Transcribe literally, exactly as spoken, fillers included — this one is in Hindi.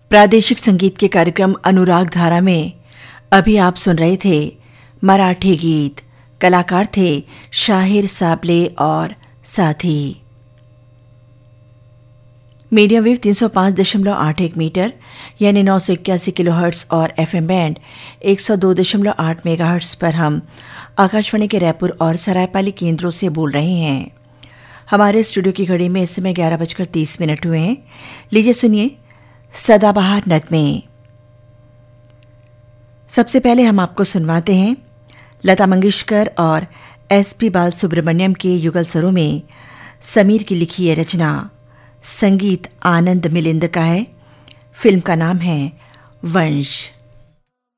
प्रादेशिक संगीत के कार्यक्रम अनुराग धारा में अभी आप सुन रहे थे मराठी गीत। कलाकार थे शाहिर साबले और साथी। मीडियम वेव तीन सौ पाँच दशमलव आठ एक मीटर यानी नौ सौ इक्यासी किलो हर्ट्स और एफएम बैंड एक सौ दो दशमलव आठ मेगा हर्ट्स पर हम आकाशवाणी के रायपुर और सरायपाली केंद्रों से बोल रहे हैं। हमारे स्टूडियो की घड़ी में इस समय ग्यारह बजकर तीस मिनट हुए हैं। लीजिए सुनिए सदाबहार नगमे। सबसे पहले हम आपको सुनवाते हैं लता मंगेशकर और एस पी बालसुब्रमण्यम के युगल स्वरों में समीर की लिखी ये रचना। संगीत आनंद मिलिंद का है। फिल्म का नाम है वंश।